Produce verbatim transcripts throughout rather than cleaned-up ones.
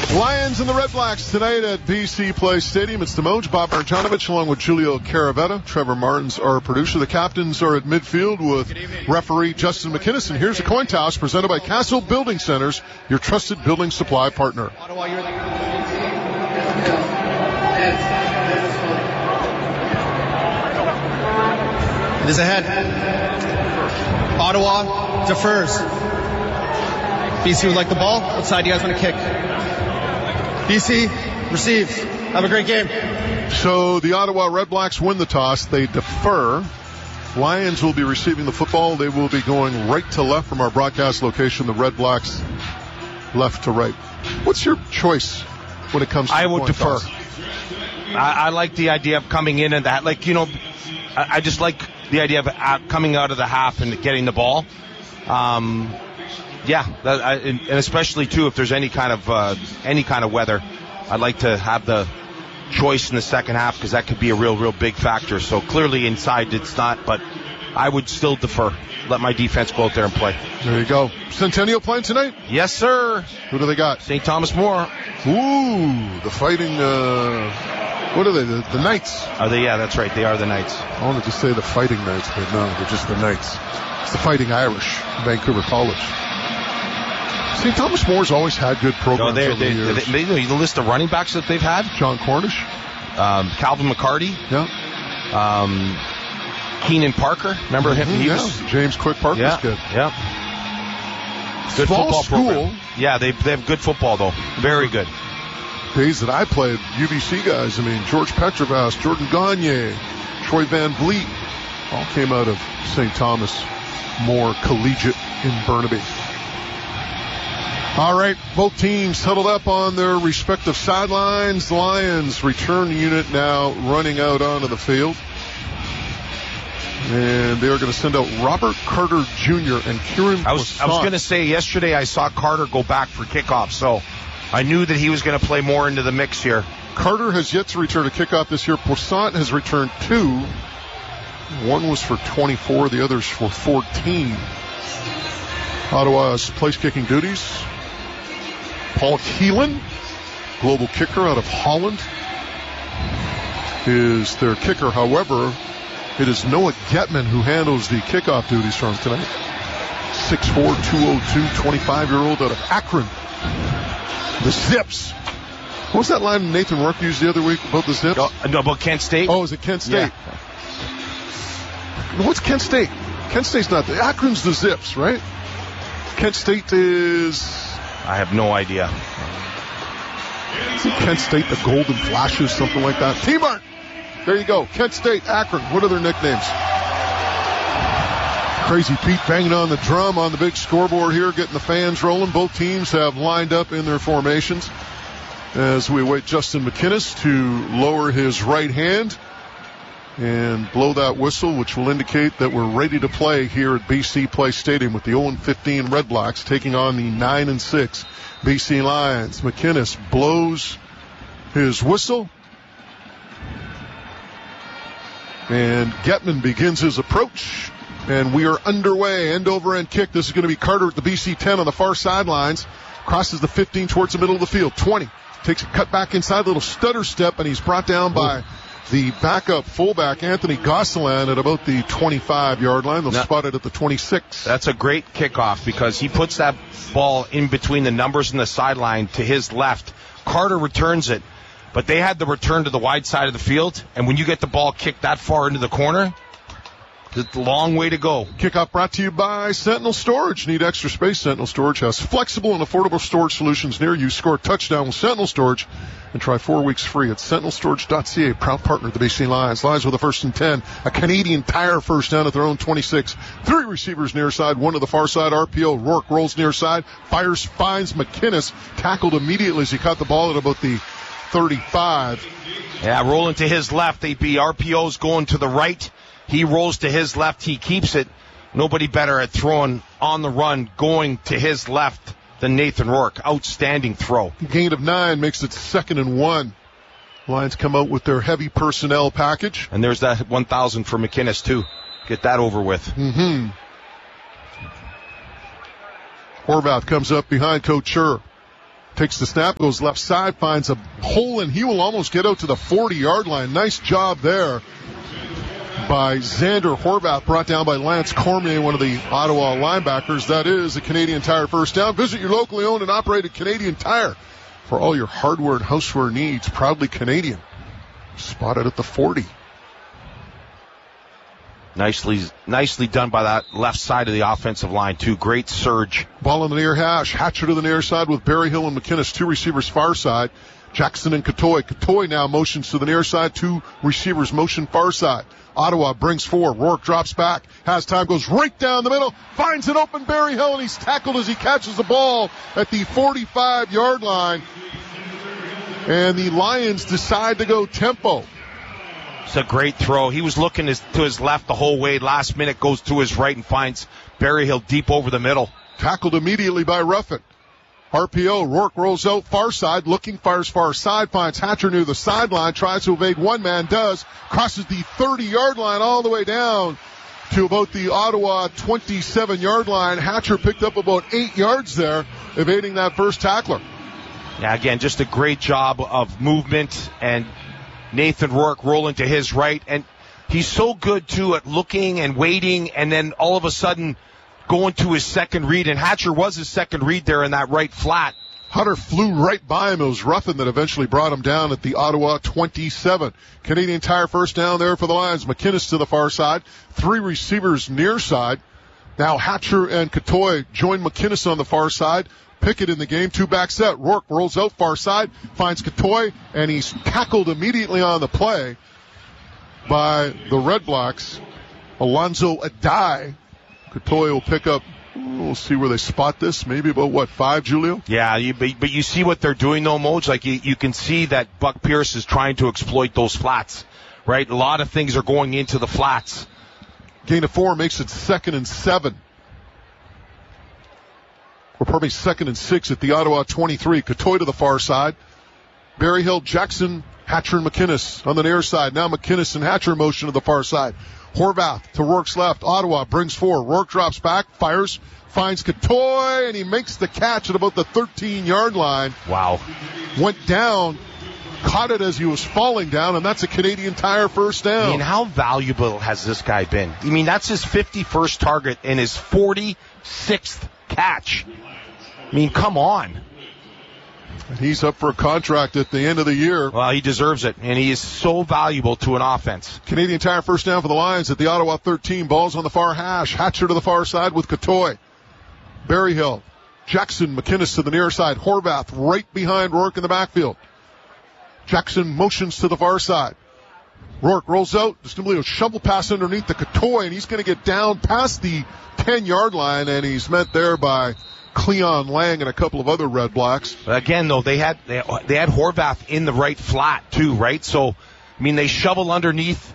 Lions and the Red Blacks tonight at B C Place Stadium. It's the Moj, Bob Marjanovic, along with Julio Caravetta. Trevor Martins, our producer. The captains are at midfield with referee Justin McInnes. And here's a coin toss presented by Castle Building Centers, your trusted building supply partner. Ottawa, you're the... It is ahead. Ottawa defers. B C would like the ball. What side do you guys want to kick? B C receives. Have a great game. So the Ottawa Red Blacks win the toss. They defer. Lions will be receiving the football. They will be going right to left from our broadcast location. The Red Blacks left to right. What's your choice when it comes to I the would coin defer. toss? I, I like the idea of coming in and that. Like, you know, I, I just like the idea of uh, coming out of the half and getting the ball. Um, yeah, that, I, and especially, too, if there's any kind of uh, any kind of weather, I'd like to have the choice in the second half because that could be a real, real big factor. So clearly inside it's not, but I would still defer. Let my defense go out there and play. There you go. Centennial playing tonight? Yes, sir. Who do they got? Saint Thomas More. Ooh, the fighting, uh, what are they, the, the Knights? Are they? Yeah, that's right. They are the Knights. I wanted to say the Fighting Knights, but no, they're just the Knights. It's the Fighting Irish, Vancouver College. Saint Thomas Moore's always had good programs no, over they, the years. They, they, the list of running backs that they've had. John Cornish. Um, Calvin McCarty. Yeah. Um, Keenan Parker. Remember him? Mm-hmm, he yeah. was, James Quick Parker's yeah, good. Yeah. Good Small football school. program. Yeah, they they have good football though. Very good. Days that I played, U B C guys, I mean, George Petrovas, Jordan Gagne, Troy Van Vliet, all came out of Saint Thomas More Collegiate in Burnaby. All right, both teams huddled up on their respective sidelines. The Lions return unit now running out onto the field. And they are going to send out Robert Carter Junior and Kieran I was, I was going to say, yesterday I saw Carter go back for kickoff, so I knew that he was going to play more into the mix here. Carter has yet to return a kickoff this year. Poissant has returned two. One was for twenty-four, the other's for fourteen. Ottawa's place-kicking duties. Paul Keelan, global kicker out of Holland, is their kicker. However, it is Noah Getman who handles the kickoff duties for him tonight. six four, two oh two, twenty-five-year-old out of Akron. The Zips. What was that line Nathan Rourke used the other week about the Zips? No, no about Kent State? Oh, is it Kent State? Yeah. What's Kent State? Kent State's not the... Akron's the Zips, right? Kent State is... I have no idea. Isn't Kent State the Golden Flashes, something like that? T-Mart! There you go. Kent State, Akron. What are their nicknames? Crazy Pete banging on the drum on the big scoreboard here, getting the fans rolling. Both teams have lined up in their formations as we await Justin McInnes to lower his right hand and blow that whistle, which will indicate that we're ready to play here at B C Place Stadium with the oh and fifteen Red Blacks taking on the nine and six B C Lions. McInnes blows his whistle, and Getman begins his approach, and we are underway. End over end kick. This is going to be Carter at the B C ten on the far sidelines. Crosses the fifteen towards the middle of the field. twenty. Takes a cut back inside, little stutter step, and he's brought down by the backup fullback, Anthony Gosselin, at about the twenty-five-yard line. They'll now, spot it at the twenty-six. That's a great kickoff because he puts that ball in between the numbers and the sideline to his left. Carter returns it, but they had the return to the wide side of the field, and when you get the ball kicked that far into the corner, it's a long way to go. Kickoff brought to you by Sentinel Storage. Need extra space? Sentinel Storage has flexible and affordable storage solutions near you. Score a touchdown with Sentinel Storage and try four weeks free at sentinel storage dot c a. Proud partner of the B C Lions. Lions with a first and ten. A Canadian Tire first down at their own twenty-six. Three receivers near side, one to the far side. R P O. Rourke rolls near side. Fires, finds McInnes. Tackled immediately as he caught the ball at about the thirty-five. Yeah, rolling to his left. They be R P O's going to the right. He rolls to his left. He keeps it. Nobody better at throwing on the run, going to his left than Nathan Rourke. Outstanding throw. Gain of nine makes it second and one. Lions come out with their heavy personnel package. And there's that one thousand for McInnes, too. Get that over with. Mm-hmm. Horvath comes up behind Couture. takes the snap, goes left side, finds a hole, and he will almost get out to the forty-yard line. Nice job there by Xander Horvath, brought down by Lance Cormier, one of the Ottawa linebackers. That is a Canadian Tire first down. Visit your locally owned and operated Canadian Tire for all your hardware and houseware needs. Proudly Canadian. Spotted at the forty. Nicely, nicely done by that left side of the offensive line, too. Great surge. Ball on the near hash. Hatcher to the near side with Berryhill and McInnes. Two receivers far side. Jackson and Katoy. Katoy now motions to the near side. Two receivers motion far side. Ottawa brings four. Rourke drops back. Has time. Goes right down the middle. Finds an open Berryhill, and he's tackled as he catches the ball at the forty-five-yard line. And the Lions decide to go tempo. It's a great throw. He was looking his, to his left the whole way. Last minute goes to his right and finds Berryhill deep over the middle. Tackled immediately by Ruffin. R P O, Rourke rolls out far side, looking, fires far side, finds Hatcher near the sideline, tries to evade one man, does, crosses the thirty-yard line all the way down to about the Ottawa twenty-seven-yard line. Hatcher picked up about eight yards there, evading that first tackler. Yeah, again, just a great job of movement, and Nathan Rourke rolling to his right, and he's so good, too, at looking and waiting, and then all of a sudden going to his second read, and Hatcher was his second read there in that right flat. Hunter flew right by him. It was Ruffin that eventually brought him down at the Ottawa twenty-seven. Canadian Tire first down there for the Lions. McInnes to the far side. Three receivers near side. Now Hatcher and Katoy join McInnes on the far side. Pickett in the game. Two back set. Rourke rolls out far side. Finds Katoy, and he's tackled immediately on the play by the Red Blacks. Alonzo Adai. Katoy will pick up, we'll see where they spot this, maybe about, what, five, Julio? Yeah, you, but, but you see what they're doing, though, Moj. Like, you, you can see that Buck Pierce is trying to exploit those flats, right? A lot of things are going into the flats. Gain of four makes it second and seven. Or probably second and six at the Ottawa twenty-three. Katoy to the far side. Berryhill, Jackson, Hatcher, and McInnes on the near side. Now McInnes and Hatcher motion to the far side. Horvath to Rourke's left. Ottawa brings four. Rourke drops back, fires, finds Katoy, and he makes the catch at about the thirteen-yard line. Wow. Went down, caught it as he was falling down, and that's a Canadian Tire first down. I mean, how valuable has this guy been? I mean, that's his fifty-first target and his forty-sixth catch. I mean, come on. And he's up for a contract at the end of the year. Well, he deserves it, and he is so valuable to an offense. Canadian Tire first down for the Lions at the Ottawa thirteen. Ball's on the far hash. Hatcher to the far side with Katoy. Berryhill, Jackson, McInnes to the near side. Horvath right behind Rourke in the backfield. Jackson motions to the far side. Rourke rolls out. Just a shovel pass underneath the Katoy, and he's going to get down past the ten-yard line, and he's met there by Cleon Lang and a couple of other Red Blacks. Again, though, they had they, they had Horvath in the right flat, too, right? So, I mean, they shovel underneath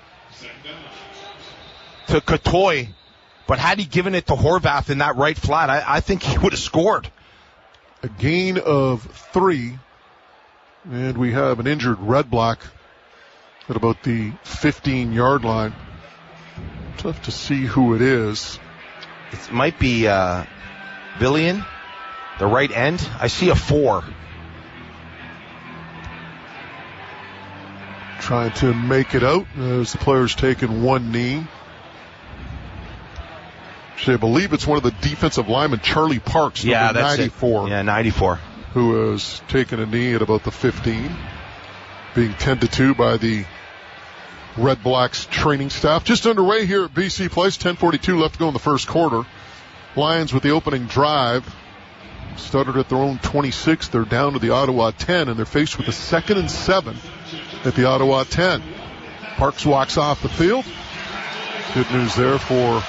to Katoy, but had he given it to Horvath in that right flat, I, I think he would have scored. A gain of three, and we have an injured Red Black at about the fifteen-yard line. Tough to see who it is. It might be uh, Villian, the right end. I see a four. Trying to make it out as the player's taking one knee. Actually, I believe it's one of the defensive linemen, Charlie Parks, yeah, number that's ninety-four. It. Yeah, ninety-four. Who has taken a knee at about the fifteen. Being tended to by the Red Blacks training staff. Just underway here at B C Place. ten forty-two left to go in the first quarter. Lions with the opening drive. Started at their own twenty-six. They're down to the Ottawa ten, and they're faced with a second and seven at the Ottawa ten. Parks walks off the field. Good news there for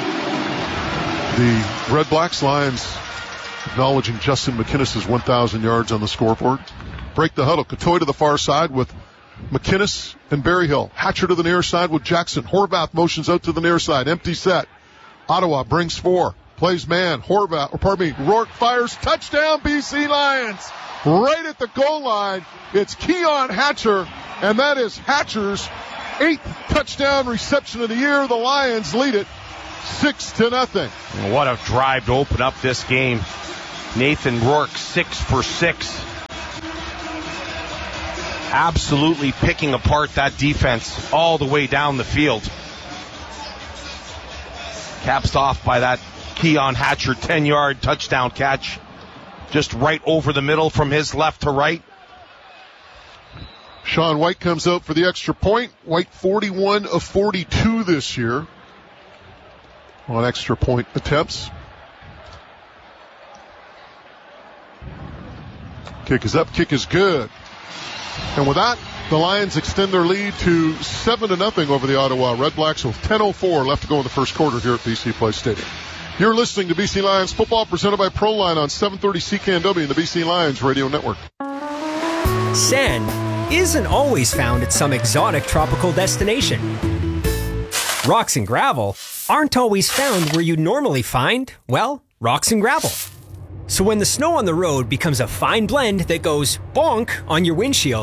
the Red Blacks. Lions acknowledging Justin McInnes' one thousand yards on the scoreboard. Break the huddle. Katoy to the far side with McInnes and Berryhill. Hatcher to the near side with Jackson. Horvath motions out to the near side. Empty set. Ottawa brings four. Plays man. Horvath, or pardon me, Rourke fires. Touchdown, B C Lions. Right at the goal line. It's Keon Hatcher, and that is Hatcher's eighth touchdown reception of the year. The Lions lead it six to nothing. What a drive to open up this game. Nathan Rourke, six for six. Absolutely picking apart that defense all the way down the field. Capped off by that Keon Hatcher ten-yard touchdown catch. Just right over the middle from his left to right. Sean White comes out for the extra point. White forty-one of forty-two this year on extra point attempts. Kick is up, kick is good. And with that, the Lions extend their lead to seven to nothing over the Ottawa Redblacks with ten oh four left to go in the first quarter here at B C Place Stadium. You're listening to B C Lions football presented by Proline on seven thirty C K N W and the B C Lions Radio Network. Sand isn't always found at some exotic tropical destination. Rocks and gravel aren't always found where you'd normally find, well, rocks and gravel. So when the snow on the road becomes a fine blend that goes bonk on your windshield,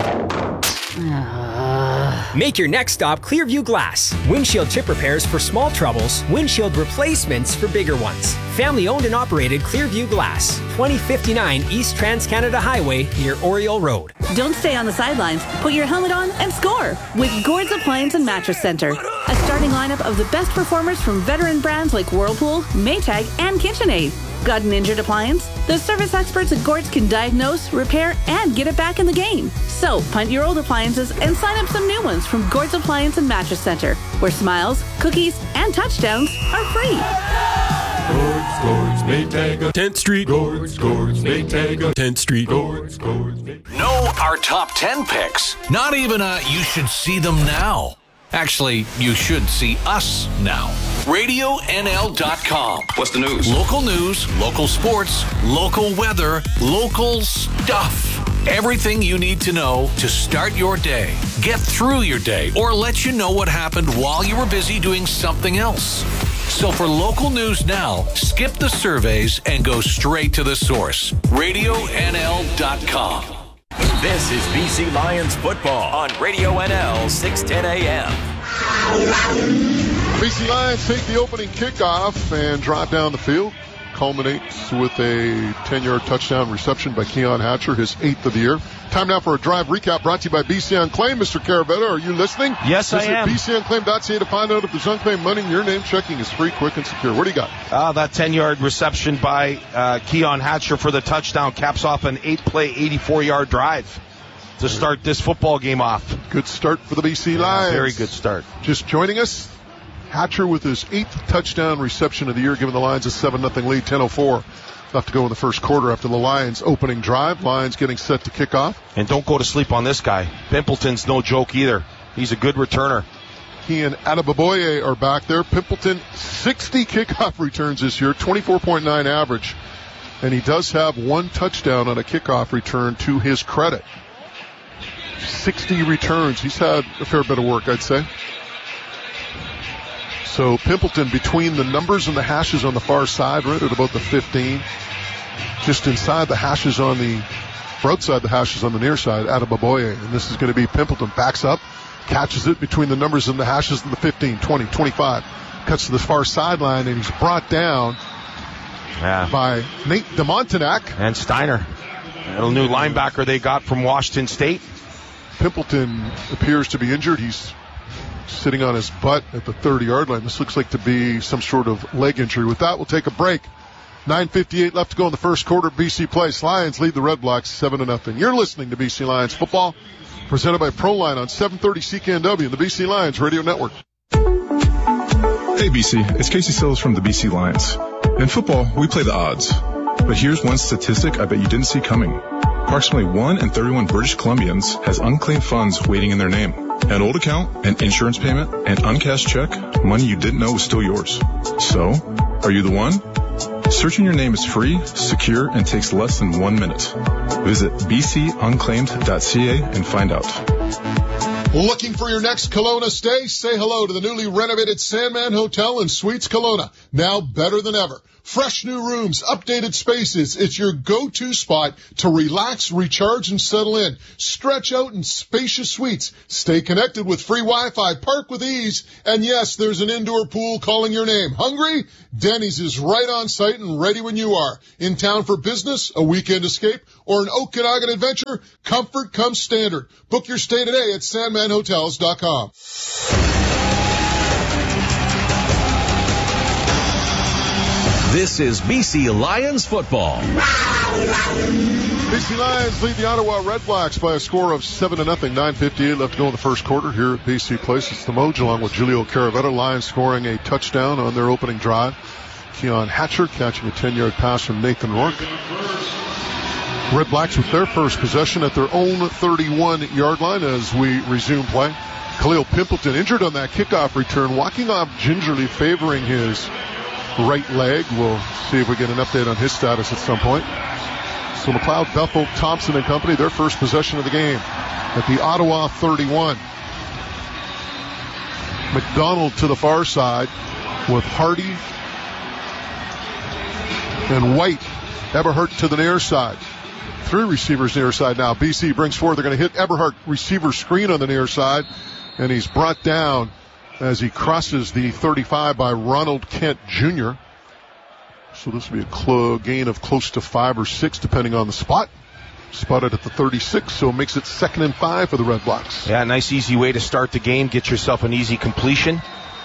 make your next stop Clearview Glass. Windshield chip repairs for small troubles, windshield replacements for bigger ones. Family owned and operated Clearview Glass, twenty fifty-nine East Trans-Canada Highway near Oriole Road. Don't stay on the sidelines. Put your helmet on and score with Gord's Appliance and Mattress Center. A starting lineup of the best performers from veteran brands like Whirlpool, Maytag, and KitchenAid. Got an injured appliance? The service experts at Gord's can diagnose, repair, and get it back in the game. So, punt your old appliances and sign up some new ones from Gord's Appliance and Mattress Center, where smiles, cookies, and touchdowns are free. Gord's, Gord's, Maytag, tenth Street. Gord's, Gord's, Maytag, tenth Street. Gord's, Gord's, Maytag. Know our top ten picks. Not even a you should see them now. Actually, you should see us now. radio N L dot com. What's the news? Local news, local sports, local weather, local stuff. Everything you need to know to start your day, get through your day, or let you know what happened while you were busy doing something else. So for local news now, skip the surveys and go straight to the source. radio N L dot com. This is B C Lions football on Radio N L six ten A M. B C Lions take the opening kickoff and drive down the field. Culminates with a ten-yard touchdown reception by Keon Hatcher, his eighth of the year. Time now for a drive recap brought to you by B C Unclaimed. Mister Carabetta, are you listening? Yes, I am. Visit B C unclaimed dot C A to find out if there's unclaimed money. Your name checking is free, quick, and secure. What do you got? Uh, that ten-yard reception by uh, Keon Hatcher for the touchdown caps off an eight-play, eighty-four-yard drive to start this football game off. Good start for the B C Lions. Yeah, very good start. Just joining us, Hatcher with his eighth touchdown reception of the year, giving the Lions a seven nothing lead, ten oh four left to go in the first quarter after the Lions opening drive. Lions getting set to kick off. And don't go to sleep on this guy. Pimpleton's no joke either. He's a good returner. He and Adebaboye are back there. Pimpleton, sixty kickoff returns this year, twenty-four point nine average. And he does have one touchdown on a kickoff return to his credit. sixty returns. He's had a fair bit of work, I'd say. So Pimpleton between the numbers and the hashes on the far side, right at about the fifteen. Just inside the hashes on the, or outside the hashes on the near side, Adebaboye. And this is going to be Pimpleton. Backs up, catches it between the numbers and the hashes and the fifteen, twenty, twenty-five. Cuts to the far sideline, and he's brought down yeah. by Nate DeMontenac. And Steiner, a new linebacker they got from Washington State. Pimpleton appears to be injured. He's sitting on his butt at the thirty-yard line. This looks like to be some sort of leg injury. With that, we'll take a break. nine fifty-eight left to go in the first quarter. B C Place. Lions lead the Red Blacks seven to nothing. You're listening to B C Lions football, presented by Proline on seven thirty C K N W and the B C Lions Radio Network. Hey B C, it's Casey Sills from the B C Lions. In football, we play the odds. But here's one statistic I bet you didn't see coming. Approximately one in thirty-one British Columbians has unclaimed funds waiting in their name. An old account, an insurance payment, an uncashed check, money you didn't know was still yours. So, are you the one? Searching your name is free, secure, and takes less than one minute. Visit b c unclaimed dot c a and find out. Looking for your next Kelowna stay? Say hello to the newly renovated Sandman Hotel and Suites Kelowna. Now better than ever. Fresh new rooms, updated spaces. It's your go-to spot to relax, recharge, and settle in. Stretch out in spacious suites. Stay connected with free Wi-Fi. Park with ease. And yes, there's an indoor pool calling your name. Hungry? Denny's is right on site and ready when you are. In town for business, a weekend escape, or an Okanagan adventure? Comfort comes standard. Book your stay today at sandman hotels dot com. This is B C Lions football. B C Lions lead the Ottawa Redblacks by a score of seven to nothing. nine fifty-eight left to go in the first quarter here at B C Place. It's the Moj along with Julio Caravetta. Lions scoring a touchdown on their opening drive. Keon Hatcher catching a ten-yard pass from Nathan Rourke. Redblacks with their first possession at their own thirty-one-yard line as we resume play. Khalil Pimpleton injured on that kickoff return, walking off gingerly, favoring his right leg. We'll see if we get an update on his status at some point. So McLeod, Bethel, Thompson and company, their first possession of the game at the Ottawa thirty-one. McDonald to the far side with Hardy and White. Eberhardt to the near side. Three receivers near side now. B C brings forward. They're going to hit Eberhardt receiver screen on the near side, and he's brought down as he crosses the thirty-five by Ronald Kent Junior So this will be a cl- gain of close to five or six, depending on the spot. Spotted at the thirty-six, so it makes it second and five for the Red Blacks. Yeah, nice easy way to start the game. Get yourself an easy completion.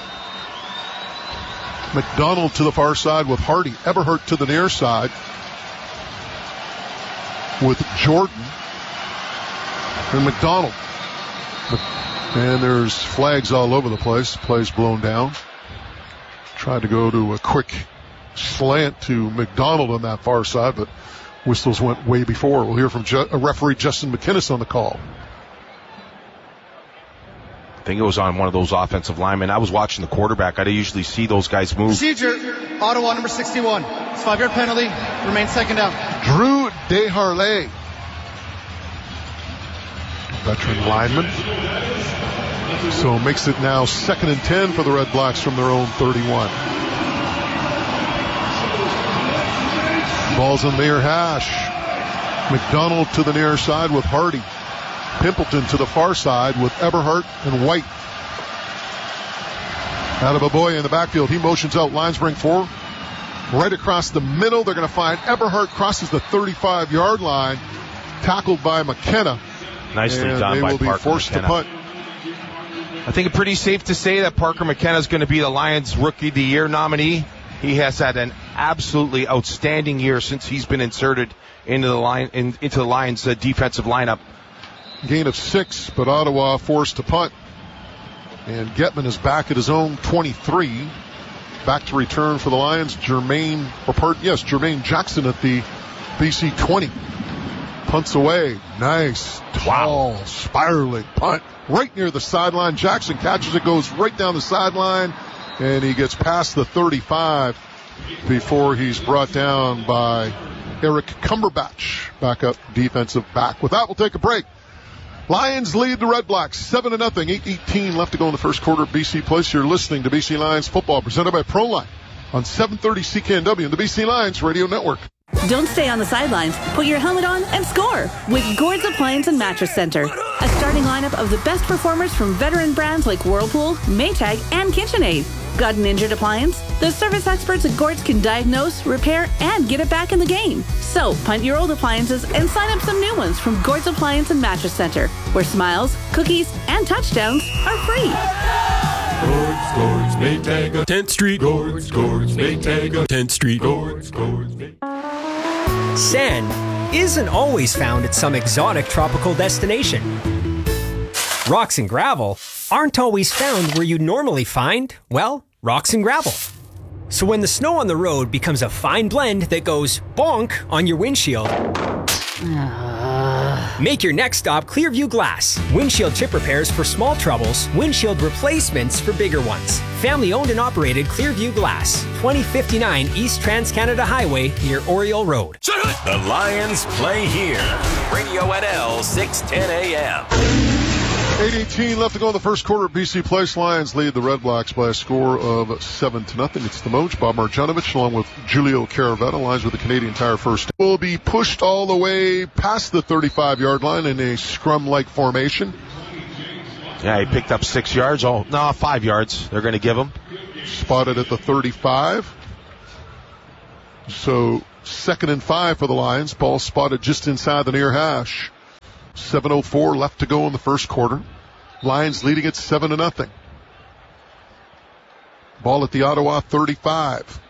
McDonald to the far side with Hardy. Eberhardt to the near side with Jordan and McDonald. And there's flags all over the place. Plays blown down. Tried to go to a quick slant to McDonald on that far side, but whistles went way before. We'll hear from Ju- referee Justin McInnes on the call. I think it was on one of those offensive linemen. I was watching the quarterback. I usually see those guys move. Procedure, Ottawa number sixty-one. It's five-yard penalty. Remain second down. Drew Desharlais, veteran lineman. So it makes it now second and ten for the Red Blacks from their own thirty-one. Ball's in near hash. McDonald to the near side with Hardy. Pimpleton to the far side with Eberhardt and White. Out of a boy in the backfield. He motions out. Lions bring four. Right across the middle. They're going to find Eberhardt crosses the thirty-five-yard line. Tackled by McKenna. Nicely and done they by will be Parker forced McKenna. to punt. I think it's pretty safe to say that Parker McKenna is going to be the Lions Rookie of the Year nominee. He has had an absolutely outstanding year since he's been inserted into the line in, into the Lions uh, defensive lineup. Gain of six, but Ottawa forced to punt. And Getman is back at his own twenty-three. Back to return for the Lions. Jermaine, or pardon, yes, Jermaine Jackson at the B C twenty. Punts away. Nice, tall, wow. spiraling punt. Right near the sideline. Jackson catches it, goes right down the sideline, and he gets past the thirty-five before he's brought down by Eric Cumberbatch, backup defensive back. With that, we'll take a break. Lions lead the Red Blacks seven to nothing. eight eighteen left to go in the first quarter at B C Place. You're listening to B C Lions football presented by Proline on seven thirty C K N W and the B C Lions Radio Network. Don't stay on the sidelines. Put your helmet on and score with Gord's Appliance and Mattress Center. A starting lineup of the best performers from veteran brands like Whirlpool, Maytag, and KitchenAid. Got an injured appliance? The service experts at Gord's can diagnose, repair, and get it back in the game. So, punt your old appliances and sign up some new ones from Gord's Appliance and Mattress Center, where smiles, cookies, and touchdowns are free. Gord's, Gord's, Maytag, tenth Street. Gord's, Gord's, Maytag, tenth Street. Gord's, Gord's, Maytag. Sand isn't always found at some exotic tropical destination. Rocks and gravel aren't always found where you'd normally find, well, rocks and gravel. So when the snow on the road becomes a fine blend that goes bonk on your windshield, make your next stop Clearview Glass. Windshield chip repairs for small troubles, windshield replacements for bigger ones. Family owned and operated Clearview Glass, twenty fifty-nine East Trans-Canada Highway near Oriole Road. The Lions play here. Radio N L six ten A M. eight eighteen left to go in the first quarter. B C Place. Lions lead the Red Blacks by a score of seven to nothing. It's the Moj, Bob Marjanovic, along with Julio Caravetta. Lines with the Canadian Tire first. Will be pushed all the way past the thirty-five-yard line in a scrum-like formation. Yeah, he picked up six yards. Oh, no, five yards. They're going to give him. Spotted at the thirty-five. So second and five for the Lions. Ball spotted just inside the near hash. seven oh four left to go in the first quarter. Lions leading it seven to nothing. Ball at the Ottawa thirty-five.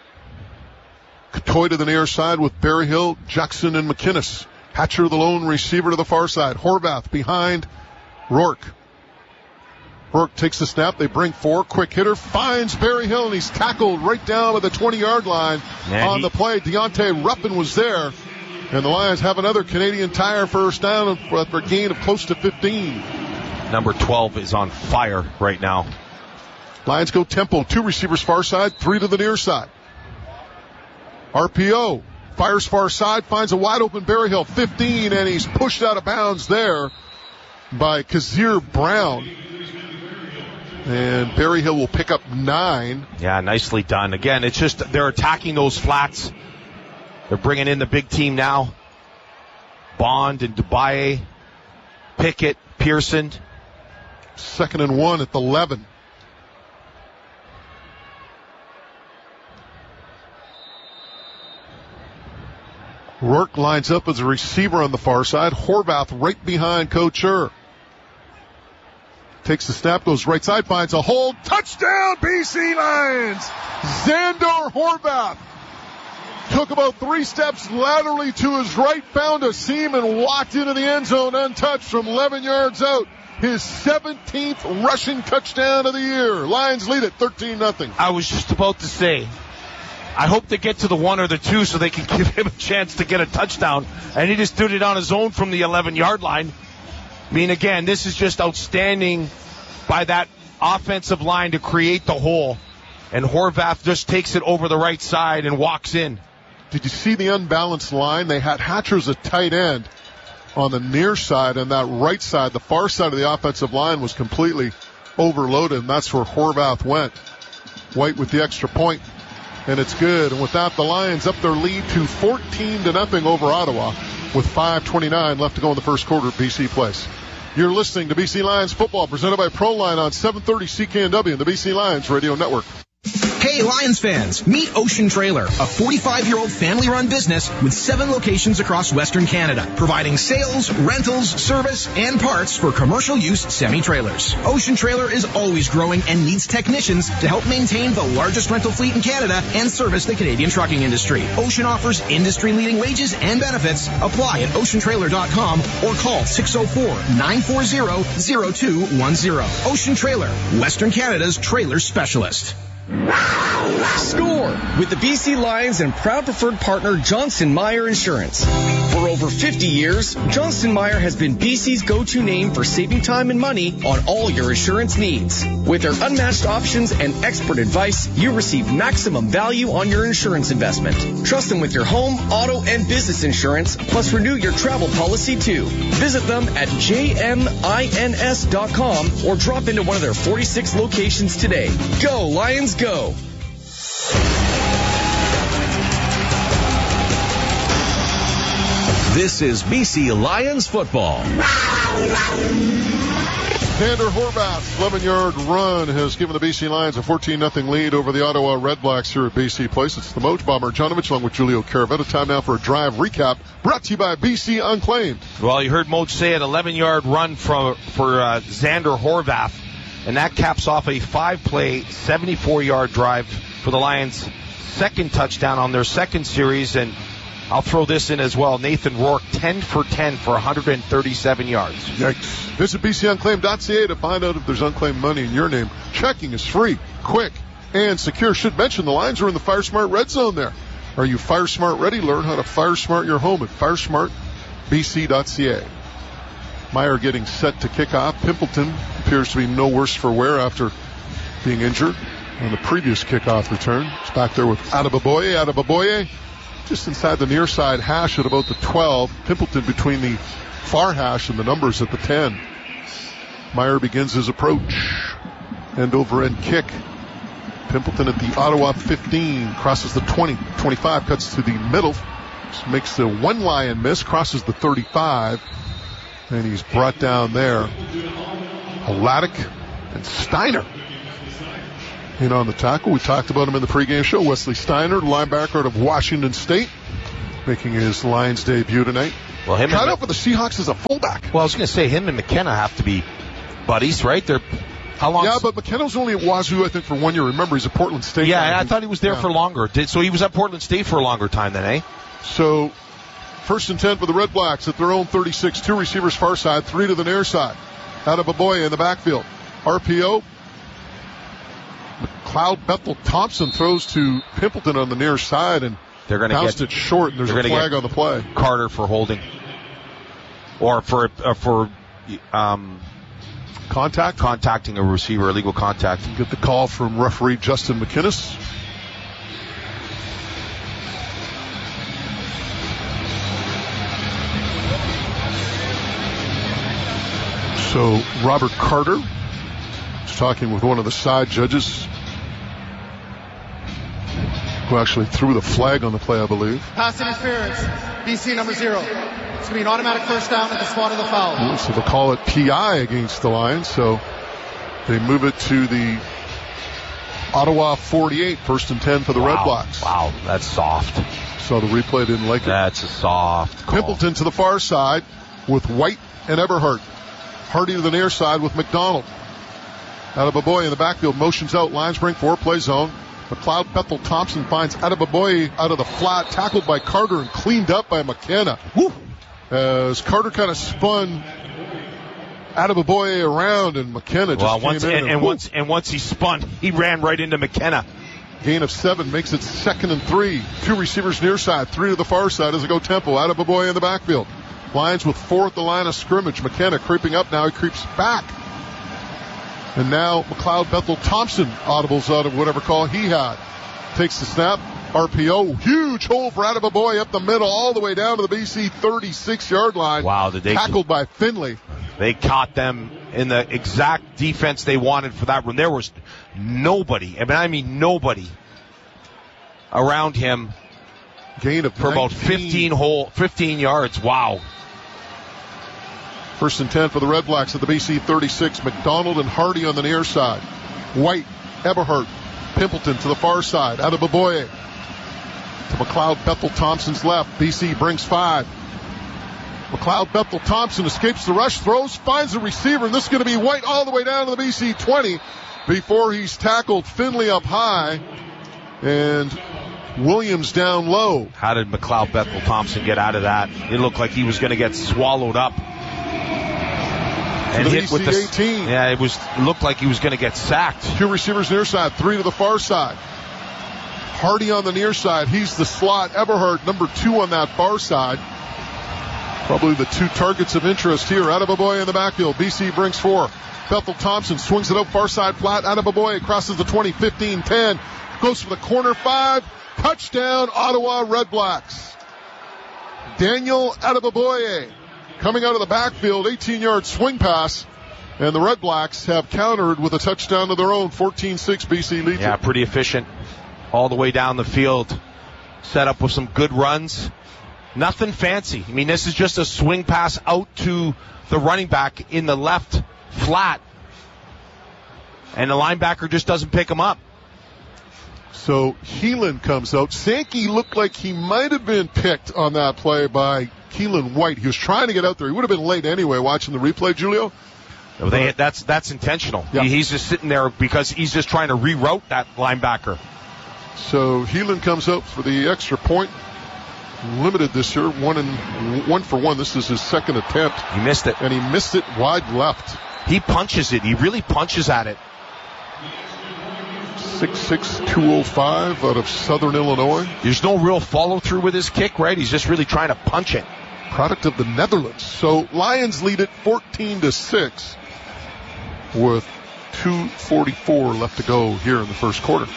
Katoy to the near side with Berryhill, Jackson, and McInnes. Hatcher, the lone receiver, to the far side. Horvath behind Rourke. Rourke takes the snap. They bring four. Quick hitter finds Berryhill, and he's tackled right down at the twenty-yard line. Man, on he... the play. Deontay Ruppin was there. And the Lions have another Canadian Tire first down for a gain of close to fifteen. Number twelve is on fire right now. Lions go tempo. Two receivers far side, three to the near side. R P O fires far side, finds a wide open Berryhill, fifteen, and he's pushed out of bounds there by Kazir Brown. And Berryhill will pick up nine. Yeah, nicely done. Again, it's just they're attacking those flats. They're bringing in the big team now. Bond and Dubaye, Pickett, Pearson. Second and one at the eleven. Rourke lines up as a receiver on the far side. Horvath right behind Couture. Takes the snap, goes right side, finds a hold. Touchdown, B C Lions! Xander Horvath took about three steps laterally to his right, found a seam, and walked into the end zone untouched from eleven yards out. His seventeenth rushing touchdown of the year. Lions lead it thirteen nothing. I was just about to say, I hope they get to the one or the two so they can give him a chance to get a touchdown. And he just did it on his own from the eleven-yard line. I mean, again, this is just outstanding by that offensive line to create the hole. And Horvath just takes it over the right side and walks in. Did you see the unbalanced line? They had Hatcher as a tight end on the near side, and that right side, the far side of the offensive line, was completely overloaded, and that's where Horvath went. White with the extra point, and it's good. And with that, the Lions up their lead to fourteen to nothing over Ottawa with five twenty-nine left to go in the first quarter at B C Place. You're listening to B C Lions football presented by Proline on seven thirty C K N W and the B C Lions Radio Network. Hey, Lions fans, meet Ocean Trailer, a forty-five-year-old family-run business with seven locations across Western Canada, providing sales, rentals, service, and parts for commercial use semi-trailers. Ocean Trailer is always growing and needs technicians to help maintain the largest rental fleet in Canada and service the Canadian trucking industry. Ocean offers industry-leading wages and benefits. Apply at ocean trailer dot com or call six oh four, nine four zero, zero two one zero. Ocean Trailer, Western Canada's trailer specialist. Score with the B C Lions and proud preferred partner Johnston Meyer Insurance. For over fifty years, Johnston Meyer has been B C's go-to name for saving time and money on all your insurance needs. With their unmatched options and expert advice, you receive maximum value on your insurance investment. Trust them with your home, auto, and business insurance, plus renew your travel policy too. Visit them at j m ins dot com or drop into one of their forty-six locations today. Go, Lions, go! This is B C Lions football. Xander Horvath's eleven-yard run has given the B C Lions a fourteen nothing lead over the Ottawa Red Blacks here at B C Place. It's the Moj, Bob Marjanovic, along with Julio Caravetta. Time now for a drive recap brought to you by B C Unclaimed. Well, you heard Moj say an eleven-yard run for, for uh, Xander Horvath, and that caps off a five-play, seventy-four-yard drive for the Lions' second touchdown on their second series. And I'll throw this in as well. Nathan Rourke, ten for ten for one hundred thirty-seven yards. Yikes. Visit b c unclaimed dot c a to find out if there's unclaimed money in your name. Checking is free, quick, and secure. Should mention the Lions are in the FireSmart Red Zone there. Are you FireSmart ready? Learn how to FireSmart your home at fire smart b c dot c a. Meyer getting set to kick off. Pimpleton appears to be no worse for wear after being injured on the previous kickoff return. He's back there with Adebaboye. Adebaboye just inside the near side hash at about the twelve. Pimpleton between the far hash and the numbers at the ten. Meyer begins his approach. End over end kick. Pimpleton at the Ottawa fifteen, crosses the twenty, twenty-five, cuts to the middle, makes the one Lion miss, crosses the thirty-five, and he's brought down there. Hladek and Steiner in on the tackle. We talked about him in the pregame show. Wesley Steiner, linebacker out of Washington State, making his Lions debut tonight. Well, him tried out for the Seahawks as a fullback. Well, I was going to say him and McKenna have to be buddies, right? They're how long? Yeah, but McKenna's only at Wazoo, I think, for one year. Remember, he's at Portland State. Yeah, now. I thought he was there yeah. for longer. Did, so he was at Portland State for a longer time then, eh? So, first and ten for the Red Blacks at their own thirty-six. Two receivers far side, three to the near side. Out of Baboya in the backfield. R P O. McLeod Bethel Thompson throws to Pimpleton on the near side and they're going to bounced get it short, and there's a flag on the play. Carter for holding. Or for uh, for um, contact, contacting a receiver, illegal contact. Get the call from referee Justin McInnes. So Robert Carter is talking with one of the side judges, who actually threw the flag on the play, I believe. Pass interference, B C number zero. It's going to be an automatic first down at the spot of the foul. So they'll call it P I against the Lions. So they move it to the Ottawa forty-eight, first and ten for the wow. Red Blacks. Wow, that's soft. So the replay didn't like it. That's a soft call. Pimpleton to the far side with White and Eberhardt. Hardy to the near side with McDonald. Out of Baboy in the backfield, motions out. Lions bring four, play zone. McLeod Bethel Thompson finds Adebaboye out of the flat, tackled by Carter and cleaned up by McKenna. Woo. As Carter kind of spun Adebaboye around, and McKenna just well, came once, in. And, and, and once and once he spun, he ran right into McKenna. Gain of seven makes it second and three. Two receivers near side, three to the far side as they go tempo. Adebaboye in the backfield. Lions with four at the line of scrimmage. McKenna creeping up now. He creeps back. And now McLeod Bethel Thompson audibles out of whatever call he had. Takes the snap. R P O. Huge hole for Adebaboye up the middle all the way down to the B C thirty-six-yard line. Wow, did they tackled by Finley. They caught them in the exact defense they wanted for that room. There was nobody, I mean, I mean nobody around him. Gain of for about fifteen hole, fifteen yards. Wow. First and ten for the Red Blacks at the B C thirty-six. McDonald and Hardy on the near side. White, Eberhardt, Pimpleton to the far side. Adebaboye to McLeod Bethel Thompson's left. B C brings five. McLeod Bethel Thompson escapes the rush, throws, finds a receiver, and this is going to be White all the way down to the B C twenty before he's tackled. Finley up high, and Williams down low. How did McLeod Bethel Thompson get out of that? It looked like he was going to get swallowed up. And hit with the eighteen. Yeah, it was it looked like he was going to get sacked. Two receivers near side, three to the far side. Hardy on the near side. He's the slot. Eberhardt, number two on that far side. Probably the two targets of interest here. Adebaboye in the backfield. B C brings four. Bethel Thompson swings it out far side flat. Adebaboye crosses the twenty, fifteen, ten. Goes for the corner five. Touchdown, Ottawa Red Blacks. Daniel Adebaboye coming out of the backfield, eighteen-yard swing pass, and the Red Blacks have countered with a touchdown of their own, fourteen six B C lead. Yeah, pretty efficient all the way down the field. Set up with some good runs. Nothing fancy. I mean, this is just a swing pass out to the running back in the left flat, and the linebacker just doesn't pick him up. So Heelan comes out. Sankey looked like he might have been picked on that play by Keelan White. He was trying to get out there. He would have been late anyway watching the replay, Julio. Well, they, that's that's intentional. Yeah. He, he's just sitting there because he's just trying to reroute that linebacker. So Heelan comes out for the extra point. Limited this year, one and one for one. This is his second attempt. He missed it. And he missed it wide left. He punches it. He really punches at it. six six, two oh five out of Southern Illinois. There's no real follow-through with his kick, right? He's just really trying to punch it. Product of the Netherlands. So Lions lead it fourteen to six with two forty-four left to go here in the first quarter.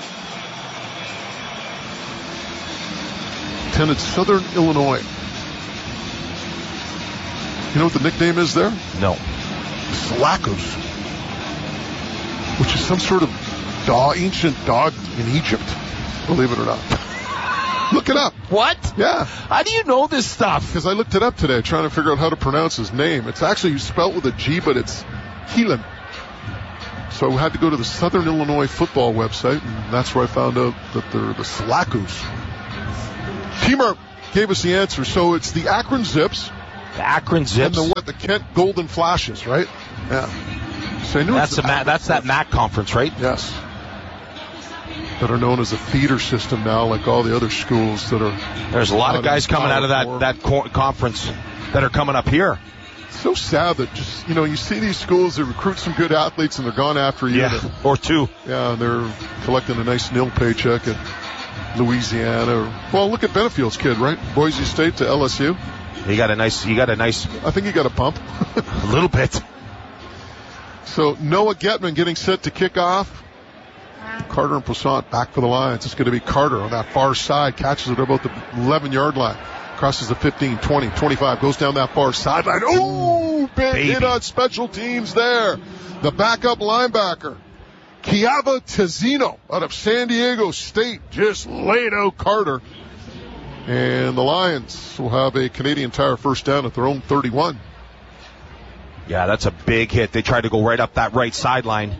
Attended Southern Illinois. You know what the nickname is there? No. Slacos, which is some sort of dog, ancient dog in Egypt, believe it or not. Look it up. What? Yeah. How do you know this stuff? Because I looked it up today trying to figure out how to pronounce his name. It's actually spelled with a G, but it's Heelan. So I had to go to the Southern Illinois football website, and that's where I found out that they're the Slacos. T-Mark gave us the answer. So it's the Akron Zips. The Akron Zips. And the what? The Kent Golden Flashes, right? Yeah. So I knew that's it's the Ma- that's that M A C conference, right? Yes. That are known as a feeder system now, like all the other schools that are. There's a lot of guys coming out of that four. that co- conference that are coming up here. It's so sad that just, you know, you see these schools that recruit some good athletes and they're gone after a year. Yeah, or two. Yeah, and they're collecting a nice nil paycheck at Louisiana. Well, look at Benefield's kid, right? Boise State to L S U. He got a nice. He got a nice. I think he got a pump. A little bit. So Noah Getman getting set to kick off. Carter and Poissant back for the Lions. It's going to be Carter on that far side. Catches it about the eleven-yard line. Crosses the fifteen, twenty, twenty-five. Goes down that far sideline. Oh, big Baby. hit on special teams there. The backup linebacker, Kiava Tezino out of San Diego State, just laid out Carter. And the Lions will have a Canadian Tire first down at their own thirty-one. Yeah, that's a big hit. They tried to go right up that right sideline.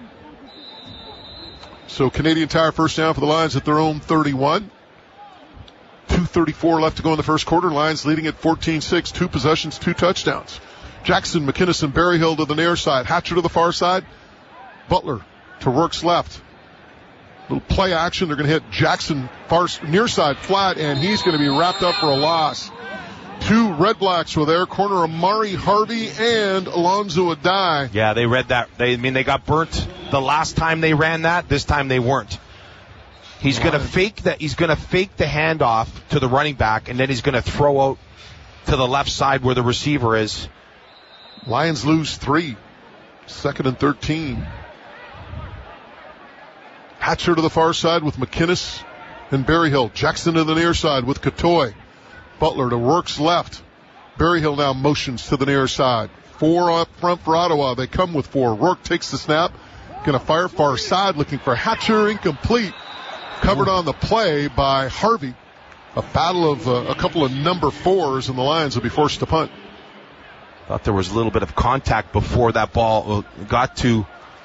So Canadian Tire first down for the Lions at their own thirty-one. two thirty-four left to go in the first quarter. Lions leading at fourteen six. Two possessions, two touchdowns. Jackson, McInnes, and Berryhill to the near side. Hatcher to the far side. Butler to Rourke's left. Little play action. They're going to hit Jackson far near side flat, and he's going to be wrapped up for a loss. Two Red Blacks were there. Corner Amari Harvey and Alonzo Adai. Yeah, they read that. They, I mean, they got burnt the last time they ran that. This time they weren't. He's going to fake that. He's going to fake the handoff to the running back, and then he's going to throw out to the left side where the receiver is. Lions lose three. Second and thirteen. Hatcher to the far side with McInnes and Berryhill. Jackson to the near side with Katoy. Butler to Rourke's left. Berryhill now motions to the near side. Four up front for Ottawa. They come with four. Rourke takes the snap. Going to fire far side, looking for Hatcher. Incomplete. Covered on the play by Harvey. A battle of uh, a couple of number fours, and the Lions will be forced to punt. Thought there was a little bit of contact before that ball got to.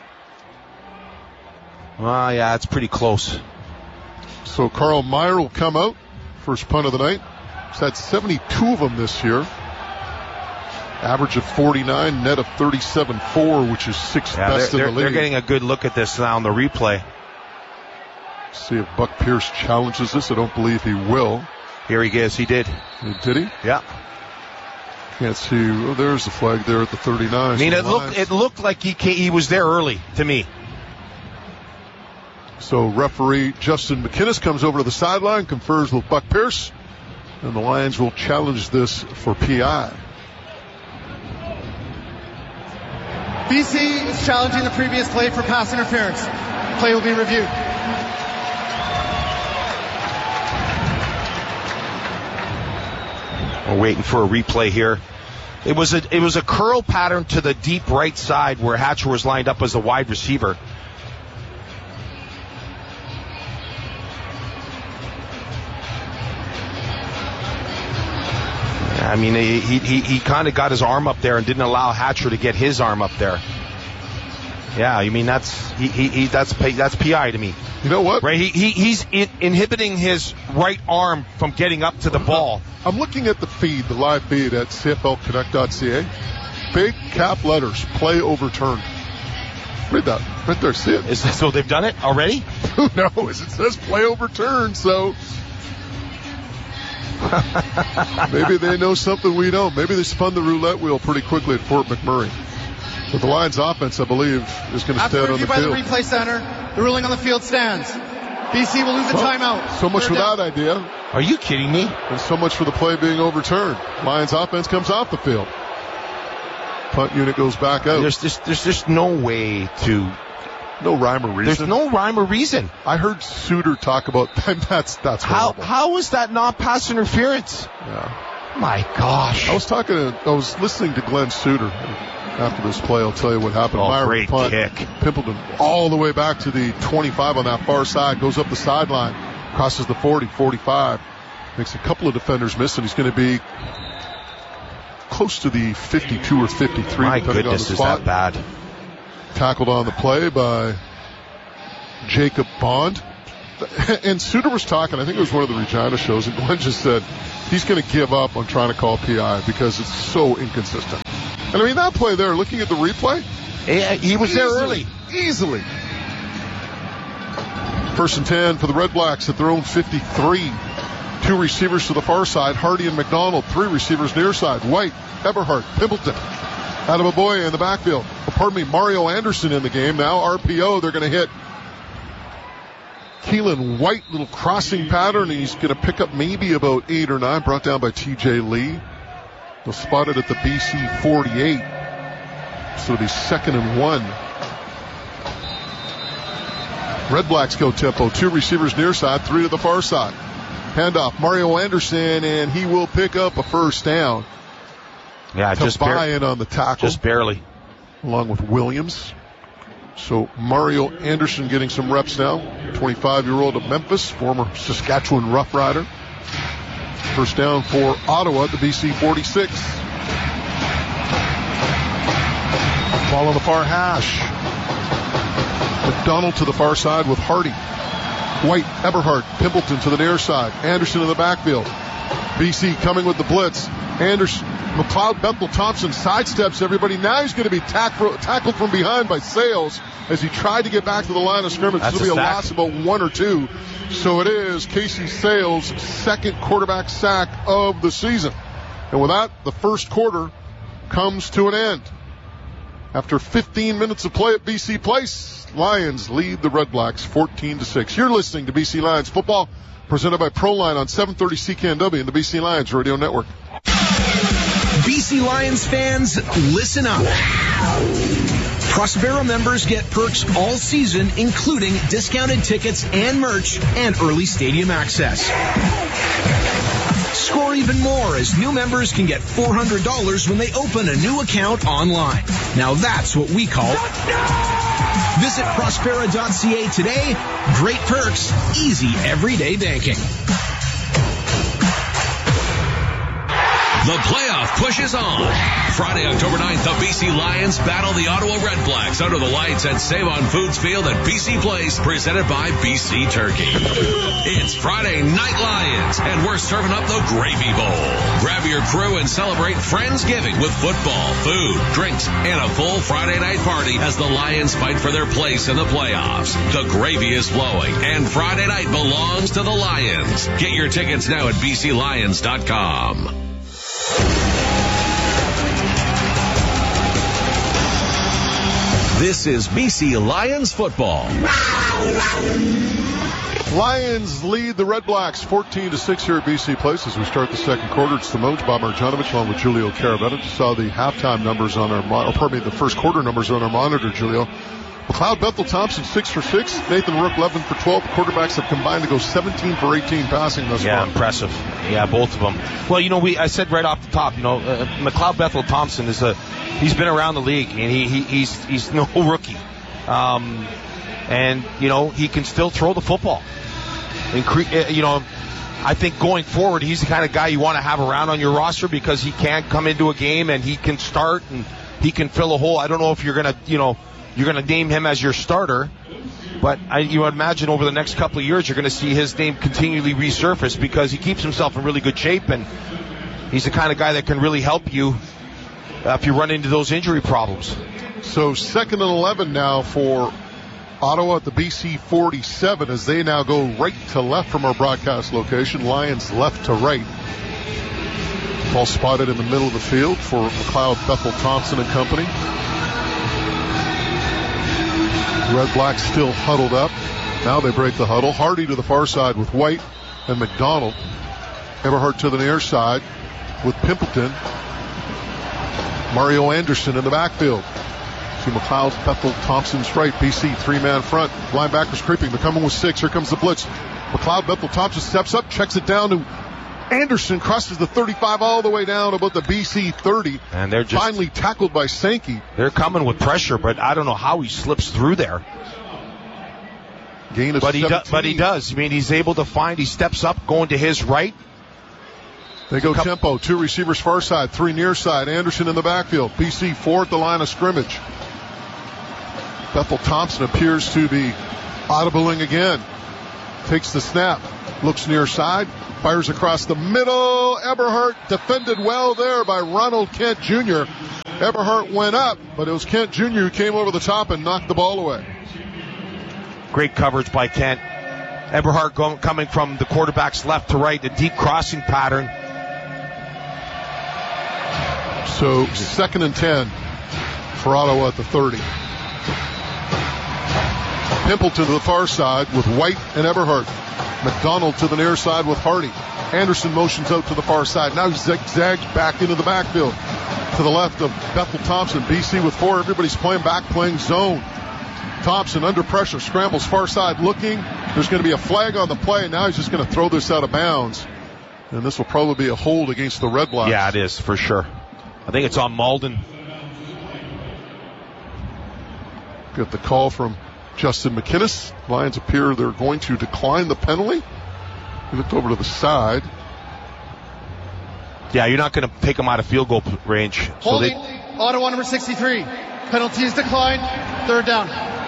Ah, uh, yeah, it's pretty close. So Carl Meyer will come out. First punt of the night. He's had seventy-two of them this year. Average of forty-nine, net of thirty-seven four, which is sixth yeah, best they're, in the league. They're getting a good look at this now on the replay. See if Buck Pierce challenges this. I don't believe he will. Here he is. He did. Did he? Yeah. Can't see. Oh, there's the flag there at the thirty-nine. I mean, so it looked it looked like he came, he was there early to me. So referee Justin McInnes comes over to the sideline, confers with Buck Pierce, and the Lions will challenge this for P I. B C is challenging the previous play for pass interference. Play will be reviewed. We're waiting for a replay here. It was a it was a curl pattern to the deep right side where Hatcher was lined up as the wide receiver. I mean, he he he, he kind of got his arm up there and didn't allow Hatcher to get his arm up there. Yeah, I mean that's he, he, he that's that's P I to me. You know what? Right, he, he he's in, inhibiting his right arm from getting up to the ball. I'm looking at the feed, the live feed at C F L Connect dot C A. Big cap letters, play overturned. Read that right there. See it? Is that, so they've done it already? Who knows? It says play overturned, so maybe they know something we don't. Maybe they spun the roulette wheel pretty quickly at Fort McMurray. But the Lions offense, I believe, is going to stay out on the by field. The replay center, the ruling on the field stands. B C will lose a well, timeout. So much Third for down. that idea. Are you kidding me? And so much for the play being overturned. Lions offense comes off the field. Punt unit goes back out. There's just there's just no way to. No rhyme or reason. There's no rhyme or reason. I heard Suter talk about that's that's how horrible. how is that not pass interference? Yeah. My gosh. I was talking to, I was listening to Glenn Suter. after this play. I'll tell you what happened. Oh, Meyer great punt. kick. Pimpleton all the way back to the twenty-five on that far side, goes up the sideline, crosses the forty, forty-five, makes a couple of defenders miss, and he's going to be close to the fifty-two or fifty-three. My depending goodness, on the spot. is that bad? Tackled on the play by Jacob Bond. And Suter was talking, I think it was one of the Regina shows, and Glenn just said he's going to give up on trying to call P I because it's so inconsistent. And I mean, that play there, looking at the replay, yeah, he was easily, there early. Easily. First and ten for the Red Blacks at their own fifty-three. Two receivers to the far side, Hardy and McDonald. Three receivers near side, White, Eberhardt, Pimpleton. Adamaboye in the backfield. Oh, pardon me, Mario Anderson in the game. Now R P O, they're going to hit Keelan White, little crossing pattern, and he's going to pick up maybe about eight or nine, brought down by T J Lee. They'll spot it at the B C forty-eight. So it'll be second and one. Red Blacks go tempo. Two receivers near side, three to the far side. Handoff, Mario Anderson, and he will pick up a first down. Yeah, just buy bar- in on the tackle. Just barely. Along with Williams. So Mario Anderson getting some reps now. twenty-five-year-old of Memphis, former Saskatchewan Rough Rider. First down for Ottawa at the B C forty-six. Ball on the far hash. McDonald to the far side with Hardy. White, Eberhardt, Pimpleton to the near side. Anderson in the backfield. B C coming with the blitz. Anderson, McLeod Bethel Thompson sidesteps everybody. Now he's going to be tack- tackled from behind by Sales as he tried to get back to the line of scrimmage. This will be a loss of about one or two. So it is Casey Sales' second quarterback sack of the season. And with that, the first quarter comes to an end. After fifteen minutes of play at B C Place, Lions lead the Red Blacks fourteen to six. You're listening to B C Lions football, presented by Proline on seven thirty C K N W and the B C Lions Radio Network. B C Lions fans, listen up. Prospero members get perks all season, including discounted tickets and merch and early stadium access. Score even more as new members can get four hundred dollars when they open a new account online. Now that's what we call Visit Prospera dot C A today. Great perks, easy everyday banking. The playoff push is on. Friday, October ninth, the B C Lions battle the Ottawa Red Blacks under the lights at Save on Foods Field at B C Place, presented by B C Turkey. It's Friday Night Lions, and we're serving up the Gravy Bowl. Grab your crew and celebrate Friendsgiving with football, food, drinks, and a full Friday night party as the Lions fight for their place in the playoffs. The gravy is flowing, and Friday night belongs to the Lions. Get your tickets now at B C Lions dot com. This is B C Lions football. Lions lead the Red Blacks fourteen to six here at B C Place as we start the second quarter. It's the Moj, Bob Marjanovic, along with Julio Carabetta. Just saw the halftime numbers on our, mo- or pardon me, the first quarter numbers on our monitor, Julio. McLeod Bethel Thompson, six for six. Nathan Rook, eleven for twelve. Quarterbacks have combined to go seventeen for eighteen passing thus yeah, far. Yeah, impressive. Yeah, both of them. Well, you know, we I said right off the top, you know, uh, McLeod Bethel Thompson is a, he's been around the league, and he, he he's he's no rookie. Um, and, you know, he can still throw the football. Incre- you know, I think going forward, he's the kind of guy you want to have around on your roster because he can come into a game and he can start and he can fill a hole. I don't know if you're going to, you know, you're going to name him as your starter, but I, you would imagine over the next couple of years you're going to see his name continually resurface because he keeps himself in really good shape, and he's the kind of guy that can really help you uh, if you run into those injury problems. So second and eleven now for Ottawa at the B C forty-seven as they now go right to left from our broadcast location. Lions left to right. Ball spotted in the middle of the field for McLeod Bethel Thompson and company. Red Blacks still huddled up. Now they break the huddle. Hardy to the far side with White and McDonald. Eberhardt to the near side with Pimpleton. Mario Anderson in the backfield. To McLeod Bethel Thompson's right. B C three-man front. Linebackers creeping. They're coming with six. Here comes the blitz. McLeod Bethel Thompson steps up, checks it down to Anderson crosses the thirty-five all the way down about the B C thirty. And they're just finally tackled by Sankey. They're coming with pressure, but I don't know how he slips through there. Gain of but he seventeen. do, but he does. I mean, he's able to find. He steps up, going to his right. They go Come. tempo. Two receivers far side, three near side. Anderson in the backfield. B C four at the line of scrimmage. Bethel Thompson appears to be audibling again. Takes the snap. Looks near side. Fires across the middle. Eberhardt defended well there by Ronald Kent Junior Eberhardt went up, but it was Kent Junior who came over the top and knocked the ball away. Great coverage by Kent. Eberhardt going, coming from the quarterback's left to right, a deep crossing pattern. So second and ten for Ottawa at the thirty. Pimple to the far side with White and Eberhardt. McDonald to the near side with Hardy. Anderson motions out to the far side. Now he zigzags back into the backfield. To the left of Bethel Thompson. B C with four. Everybody's playing back, playing zone. Thompson under pressure, scrambles far side looking. There's going to be a flag on the play. Now he's just going to throw this out of bounds. And this will probably be a hold against the Red Blacks. Yeah, it is, for sure. I think it's on Malden. Got the call from Justin McInnes. Lions appear they're going to decline the penalty. He looked over to the side. Yeah, you're not going to take them out of field goal range. Holding, so they... Ottawa number sixty-three. Penalty is declined. Third down.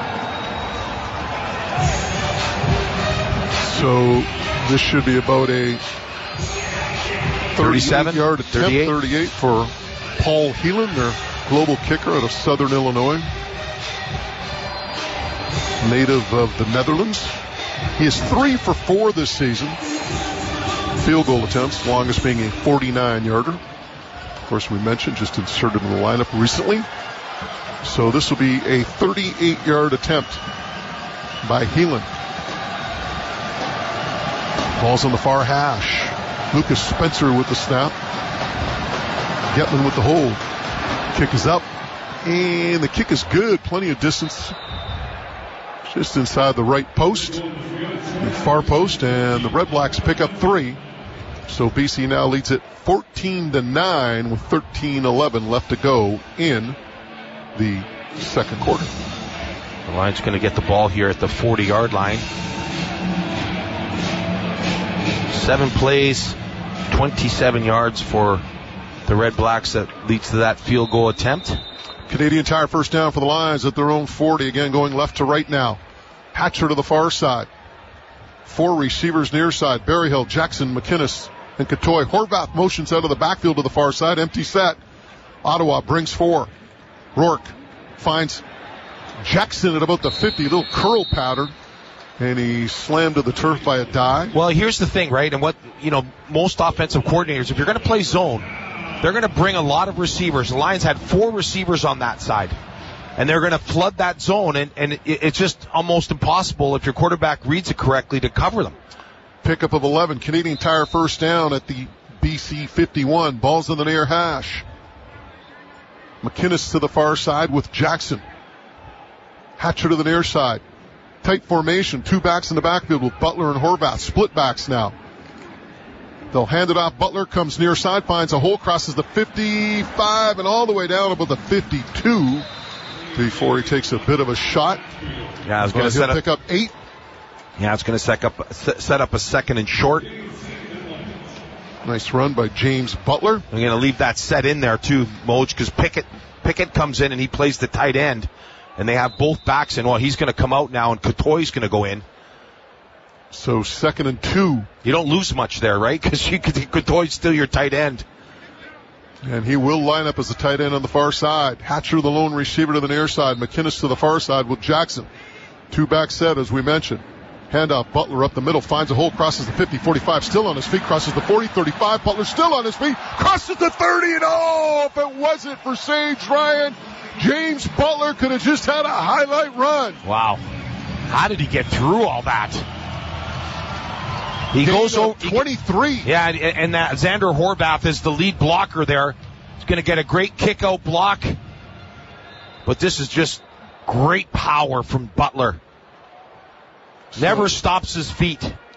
So this should be about a thirty-seven yard attempt, thirty-eight thirty-eight for Paul Heelan, their global kicker out of Southern Illinois. Native of the Netherlands. He is three for four this season. Field goal attempts, longest being a forty-nine yarder. Of course, we mentioned just inserted in the lineup recently. So this will be a thirty-eight yard attempt by Heelan. Ball's on the far hash. Lucas Spencer with the snap. Getman with the hold. Kick is up. And the kick is good. Plenty of distance. Just inside the right post. The far post. And the Red Blacks pick up three. So B C now leads it fourteen to nine with thirteen eleven left to go in the second quarter. The Lions going to get the ball here at the forty yard line. Seven plays, twenty-seven yards for the Red Blacks. That leads to that field goal attempt. Canadian Tire first down for the Lions at their own forty. Again, going left to right now. Hatcher to the far side. Four receivers near side. Berryhill, Jackson, McInnes, and Katoy. Horvath motions out of the backfield to the far side. Empty set. Ottawa brings four. Rourke finds Jackson at about the fifty. Little curl pattern. And he slammed to the turf by a dive. Well, here's the thing, right? And what, you know, most offensive coordinators, if you're going to play zone, they're going to bring a lot of receivers. The Lions had four receivers on that side. And they're going to flood that zone, and, and it, it's just almost impossible if your quarterback reads it correctly to cover them. Pickup of eleven. Canadian Tire first down at the B C fifty-one. Ball's in the near hash. McInnes to the far side with Jackson. Hatcher to the near side. Tight formation. Two backs in the backfield with Butler and Horvath. Split backs now. They'll hand it off. Butler comes near side, finds a hole, crosses the fifty-five and all the way down about the fifty-two before he takes a bit of a shot. Yeah, I was going to set up, pick up eight. Yeah, it's going to set up set up a second and short. Nice run by James Butler. I'm going to leave that set in there too, Moj, because Pickett Pickett comes in and he plays the tight end, and they have both backs in. Well, he's going to come out now, and Katoy's going to go in. So second and two. You don't lose much there, right? Because Katoy's still your tight end. And he will line up as a tight end on the far side. Hatcher, the lone receiver, to the near side. McInnes to the far side with Jackson. Two back set, as we mentioned. Handoff, Butler up the middle, finds a hole, crosses the fifty, forty-five, still on his feet, crosses the forty, thirty-five. Butler still on his feet, crosses the thirty, and oh, if it wasn't for Sage Ryan, James Butler could have just had a highlight run. Wow. How did he get through all that? He Gain goes over twenty-three. Yeah, and that Xander Horvath is the lead blocker there. He's going to get a great kick-out block. But this is just great power from Butler. Never stops his feet.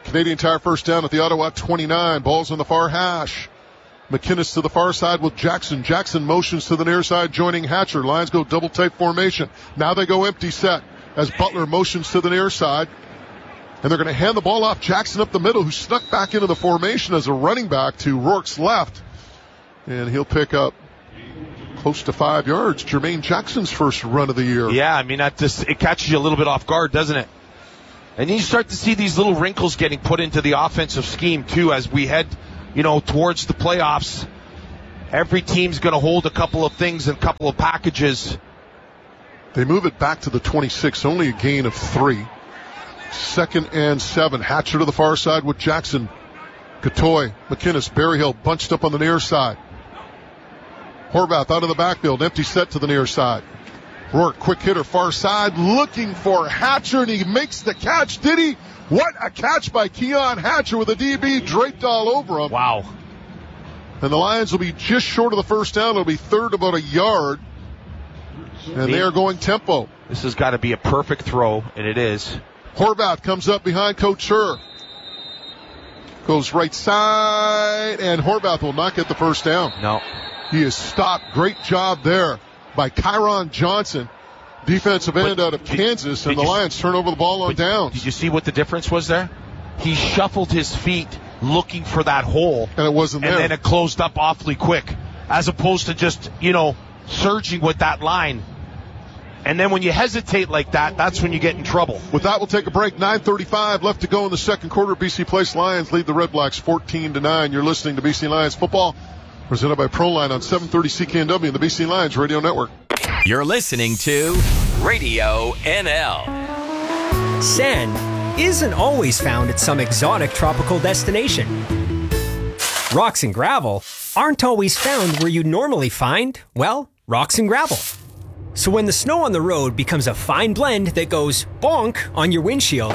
Canadian Tire first down at the Ottawa twenty-nine. Ball's on the far hash. McInnes to the far side with Jackson. Jackson motions to the near side, joining Hatcher. Lions go double type formation. Now they go empty set as Butler motions to the near side. And they're going to hand the ball off Jackson up the middle, who snuck back into the formation as a running back to Rourke's left. And he'll pick up close to five yards. Jermaine Jackson's first run of the year. Yeah, I mean, that just, it catches you a little bit off guard, doesn't it? And you start to see these little wrinkles getting put into the offensive scheme, too, as we head, you know, towards the playoffs. Every team's going to hold a couple of things and a couple of packages. They move it back to the twenty-six, only a gain of three. Second and seven. Hatcher to the far side with Jackson. Katoy, McInnes, Berryhill bunched up on the near side. Horvath out of the backfield, empty set to the near side. Rourke, quick hitter, far side, looking for Hatcher, and he makes the catch. Did he? What a catch by Keon Hatcher with a D B draped all over him. Wow. And the Lions will be just short of the first down. It'll be third about a yard. And they are going tempo. This has got to be a perfect throw, and it is. Horvath comes up behind Couture. Goes right side, and Horvath will not get the first down. No. He is stopped. Great job there by Kyron Johnson, defensive end but out of Kansas, and the you, Lions turn over the ball on downs. Did you see what the difference was there? He shuffled his feet looking for that hole. And it wasn't and there. And then it closed up awfully quick, as opposed to just, you know, surging with that line. And then when you hesitate like that, that's when you get in trouble. With that, we'll take a break. nine thirty-five left to go in the second quarter. B C Place Lions lead the Red Blacks fourteen to nine. You're listening to B C Lions football, presented by Proline on seven thirty C K N W and the B C Lions Radio Network. You're listening to Radio N L. Sand isn't always found at some exotic tropical destination. Rocks and gravel aren't always found where you normally find, well, rocks and gravel. So when the snow on the road becomes a fine blend that goes bonk on your windshield,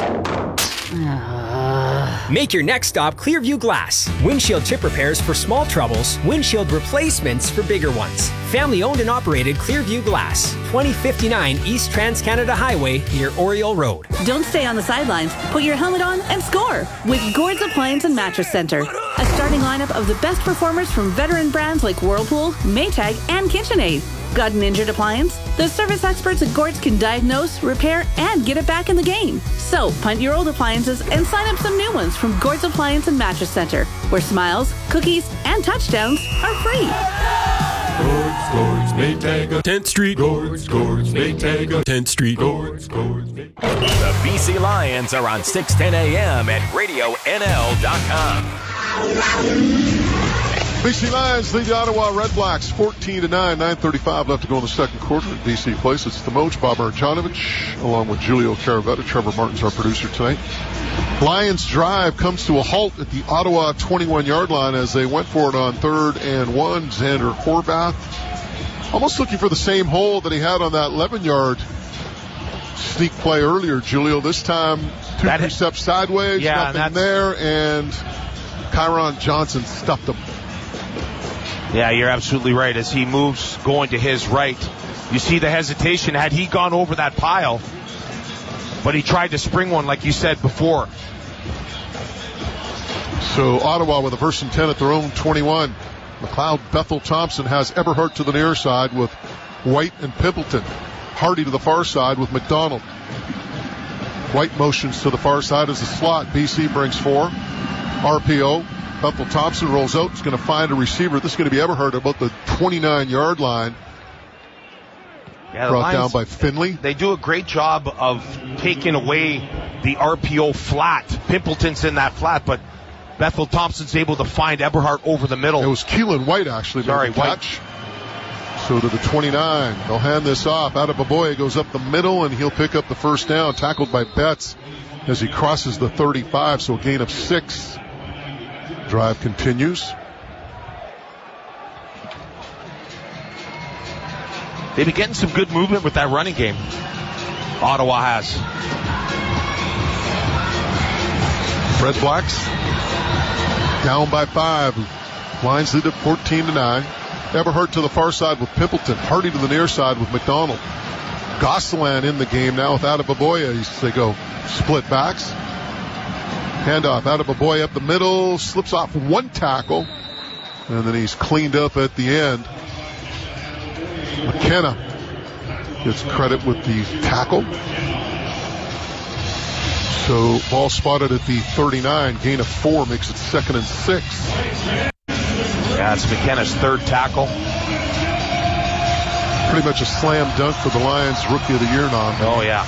make your next stop Clearview Glass. Windshield chip repairs for small troubles, windshield replacements for bigger ones. Family owned and operated Clearview Glass, twenty fifty-nine East Trans-Canada Highway near Oriole Road. Don't stay on the sidelines. Put your helmet on and score with Gord's Appliance and Mattress Center. A starting lineup of the best performers from veteran brands like Whirlpool, Maytag, and KitchenAid. Got an injured appliance? The service experts at Gord's can diagnose, repair, and get it back in the game. So, punt your old appliances and sign up some new ones from Gord's Appliance and Mattress Center, where smiles, cookies, and touchdowns are free. Gord's, Gord's, Maytag, tenth Street. Gord's, Gord's, Maytag, tenth Street. Gord's, Gord's, Maytag. The B C Lions are on six ten a.m. at radio N L dot com. B C Lions lead the Ottawa Red Blacks fourteen to nine. nine thirty-five left to go in the second quarter at B C Place. It's the Moj, Bob Marjanovic, along with Julio Caravetta. Trevor Martin's our producer tonight. Lions drive comes to a halt at the Ottawa twenty-one-yard line as they went for it on third and one. Xander Horvath almost looking for the same hole that he had on that eleven-yard sneak play earlier, Julio. This time, two that precepts hit. sideways, yeah, nothing there, and Kyron Johnson stuffed him. Yeah, you're absolutely right. As he moves going to his right, you see the hesitation. Had he gone over that pile, but he tried to spring one like you said before. So Ottawa with a first and ten at their own twenty-one. McLeod Bethel Thompson has Eberhardt to the near side with White and Pimpleton. Hardy to the far side with McDonald. White motions to the far side as a slot. B C brings four. R P O. Bethel Thompson rolls out. He's going to find a receiver. This is going to be Eberhardt about the twenty-nine-yard line. Yeah, brought Lions, down by Finley. They do a great job of taking away the R P O flat. Pimpleton's in that flat, but Bethel Thompson's able to find Eberhardt over the middle. It was Keelan White, actually. Sorry, White. Catch. So to the twenty-nine. They'll hand this off. Adebaboye goes up the middle, and he'll pick up the first down. Tackled by Betts as he crosses the thirty-five, so a gain of six. Drive continues. They've been getting some good movement with that running game. Ottawa has. Red Blacks down by five. Lions lead at fourteen to nine. Eberhardt to the far side with Pimpleton. Hardy to the near side with McDonald. Gosselin in the game now with Adebaboye. They go split backs. Handoff out of a boy up the middle, slips off one tackle, and then he's cleaned up at the end. McKenna gets credit with the tackle. So ball spotted at the thirty-nine, gain of four, makes it second and six. Yeah, it's McKenna's third tackle. Pretty much a slam dunk for the Lions Rookie of the Year nom. Oh, yeah.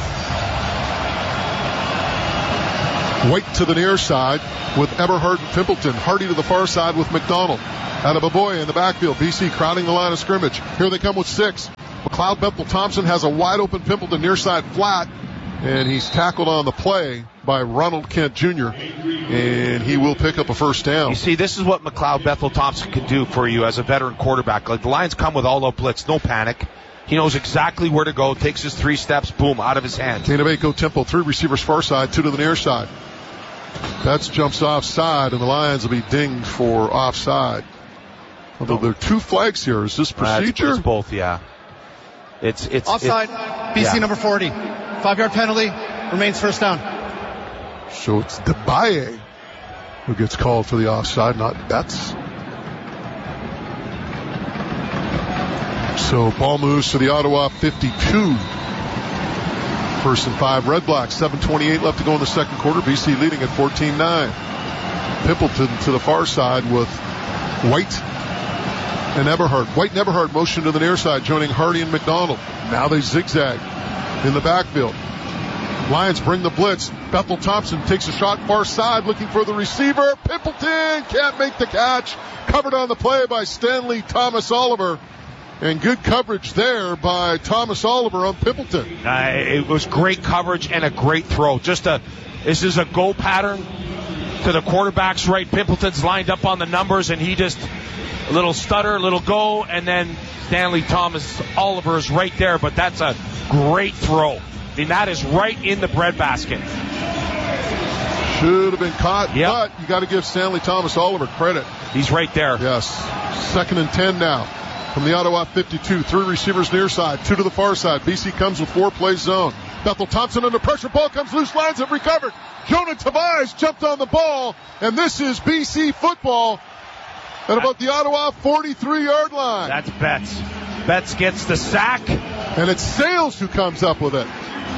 White to the near side with Eberhard and Pimpleton. Hardy to the far side with McDonald. Out of a boy in the backfield. B C crowding the line of scrimmage. Here they come with six. McLeod Bethel Thompson has a wide open Pimpleton near side flat. And he's tackled on the play by Ronald Kent Junior And he will pick up a first down. You see, this is what McLeod Bethel Thompson can do for you as a veteran quarterback. Like, the Lions come with all-out blitz, no panic. He knows exactly where to go, takes his three steps, boom, out of his hands. Tainabeko tempo, three receivers far side, two to the near side. Betts jumps offside, and the Lions will be dinged for offside. Although there are two flags here. Is this procedure? Uh, it's, it's both, yeah. It's it's offside. It's, B C yeah. number forty. Five-yard penalty. Remains first down. So it's Debaye who gets called for the offside, not Betts. So ball moves to the Ottawa fifty-two. First and five, Red Blacks. seven twenty-eight left to go in the second quarter. B C leading at fourteen nine. Pimpleton to the far side with White and Eberhard. White and Eberhard motion to the near side, joining Hardy and McDonald. Now they zigzag in the backfield. Lions bring the blitz. Bethel Thompson takes a shot far side, looking for the receiver. Pimpleton can't make the catch. Covered on the play by Stanley Thomas Oliver. And good coverage there by Thomas Oliver on Pimpleton. Uh, it was great coverage and a great throw. Just a, this is a go pattern to the quarterback's right. Pimpleton's lined up on the numbers, and he just, a little stutter, a little go, and then Stanley Thomas Oliver is right there. But that's a great throw. I mean, that is right in the breadbasket. Should have been caught, yep. But you got to give Stanley Thomas Oliver credit. He's right there. Yes. Second and ten now from the Ottawa fifty-two. Three receivers near side, two to the far side. B C comes with four-play zone. Bethel Thompson under pressure. Ball comes loose. Lions have recovered. Jonah Tavares jumped on the ball, and this is B C football at about the Ottawa forty-three-yard line. That's Betts. Betts gets the sack. And it's Sales who comes up with it.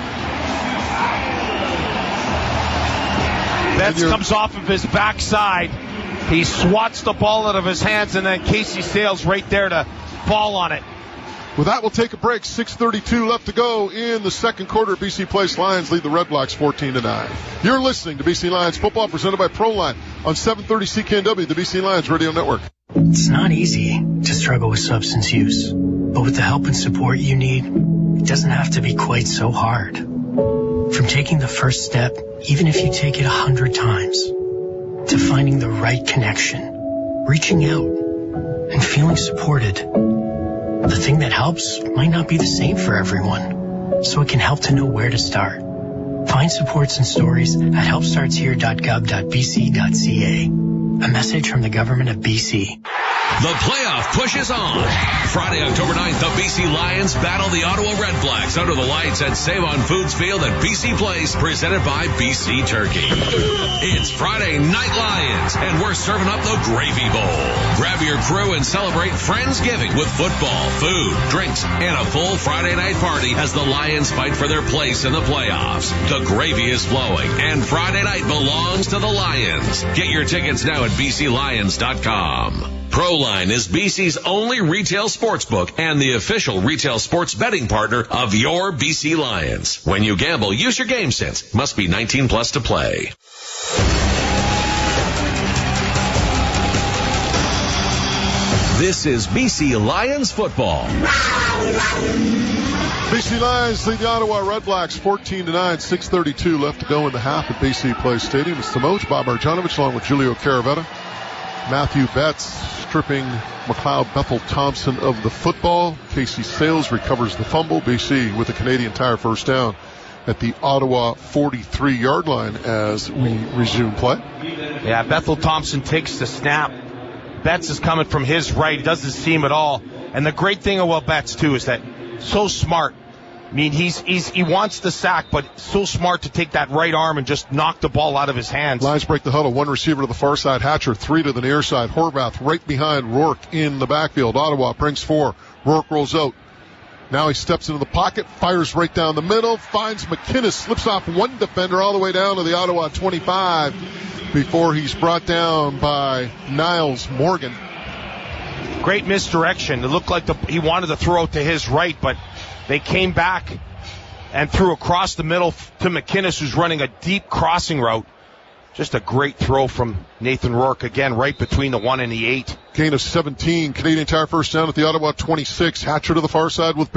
Betts comes off of his backside. He swats the ball out of his hands, and then Casey Sales right there to fall on it. With that, we'll take a break. six thirty-two left to go in the second quarter. B C Place Lions lead the Red Blacks fourteen to nine. You're listening to B C Lions football presented by Proline on seven thirty C K N W, the B C Lions Radio Network. It's not easy to struggle with substance use, but with the help and support you need, it doesn't have to be quite so hard. From taking the first step, even if you take it a hundred times, to finding the right connection, reaching out, and feeling supported. The thing that helps might not be the same for everyone, so it can help to know where to start. Find supports and stories at help starts here dot gov dot b c dot c a. A message from the government of B C. The playoff pushes on. Friday, October ninth, the B C Lions battle the Ottawa Red Blacks under the lights at Save-On Foods Field at B C Place, presented by B C Turkey. It's Friday Night Lions, and we're serving up the Gravy Bowl. Grab your crew and celebrate Friendsgiving with football, food, drinks, and a full Friday night party as the Lions fight for their place in the playoffs. The gravy is flowing, and Friday night belongs to the Lions. Get your tickets now at b c lions dot com. Proline is B C's only retail sports book and the official retail sports betting partner of your B C Lions. When you gamble, use your game sense. Must be nineteen plus to play. This is B C Lions football. B C Lions lead the Ottawa Red Blacks fourteen to nine, six thirty-two left to go in the half at B C Place Stadium. It's the Moj, Bob Marjanovic, along with Julio Caravetta. Matthew Betts stripping McLeod Bethel Thompson of the football. Casey Sales recovers the fumble. B C with a Canadian Tire first down at the Ottawa forty-three-yard line as we resume play. Yeah, Bethel Thompson takes the snap. Betts is coming from his right. He doesn't see him at all. And the great thing about Betts, too, is that so smart. I mean, he's, he's he wants the sack, but so smart to take that right arm and just knock the ball out of his hands. Lions break the huddle. One receiver to the far side. Hatcher, three to the near side. Horvath right behind Rourke in the backfield. Ottawa brings four. Rourke rolls out. Now he steps into the pocket, fires right down the middle, finds McKinnis, slips off one defender all the way down to the Ottawa twenty-five before he's brought down by Niles Morgan. Great misdirection. It looked like the, he wanted to throw it to his right, but they came back and threw across the middle to McKinnis, who's running a deep crossing route. Just a great throw from Nathan Rourke, again, right between the one and the eight. Gain of seventeen. Canadian Tire first down at the Ottawa twenty-six. Hatcher to the far side with